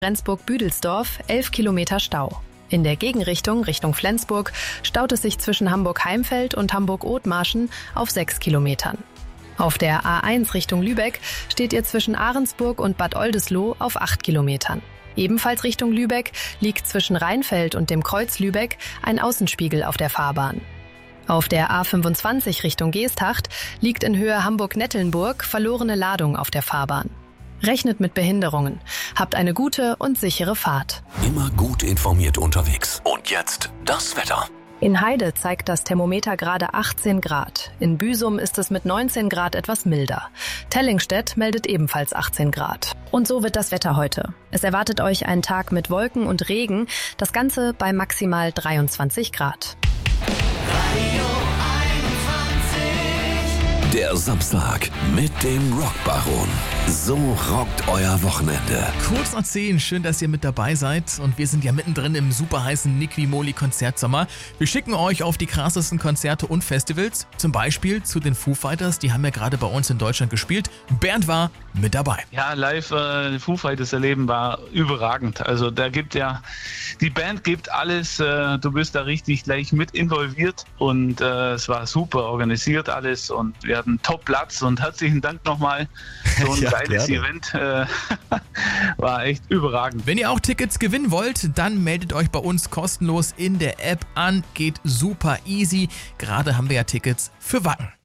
Rendsburg-Büdelsdorf 11 Kilometer Stau. In der Gegenrichtung Richtung Flensburg staut es sich zwischen Hamburg-Heimfeld und Hamburg-Othmarschen auf 6 Kilometern. Auf der A1 Richtung Lübeck steht ihr zwischen Ahrensburg und Bad Oldesloe auf 8 Kilometern. Ebenfalls Richtung Lübeck liegt zwischen Rheinfeld und dem Kreuz Lübeck ein Außenspiegel auf der Fahrbahn. Auf der A25 Richtung Geesthacht liegt in Höhe Hamburg-Nettelnburg verlorene Ladung auf der Fahrbahn. Rechnet mit Behinderungen. Habt eine gute und sichere Fahrt. Immer gut informiert unterwegs. Und jetzt das Wetter. In Heide zeigt das Thermometer gerade 18 Grad. In Büsum ist es mit 19 Grad etwas milder. Tellingstedt meldet ebenfalls 18 Grad. Und so wird das Wetter heute. Es erwartet euch ein Tag mit Wolken und Regen. Das Ganze bei maximal 23 Grad. Der Samstag mit dem Rockbaron. So rockt euer Wochenende. Kurz nach 10, schön, dass ihr mit dabei seid. Und wir sind ja mittendrin im super heißen Nicky-Moli-Konzertsommer. Wir schicken euch auf die krassesten Konzerte und Festivals. Zum Beispiel zu den Foo Fighters, die haben ja gerade bei uns in Deutschland gespielt. Bernd war mit dabei. Ja, live Foo Fighters erleben war überragend. Also die Band gibt alles. Du bist da richtig gleich mit involviert. Und es war super organisiert alles. Und wir hatten Top-Platz. Und herzlichen Dank nochmal. So ein geiles Event. War echt überragend. Wenn ihr auch Tickets gewinnen wollt, dann meldet euch bei uns kostenlos in der App an. Geht super easy. Gerade haben wir ja Tickets für Wacken.